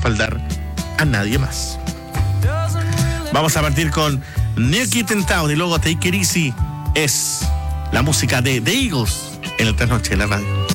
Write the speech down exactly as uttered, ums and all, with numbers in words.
respaldar a nadie más. Vamos a partir con New Kid in Town y luego Take It Easy. Es la música de The Eagles en el Trasnoche de la Radio.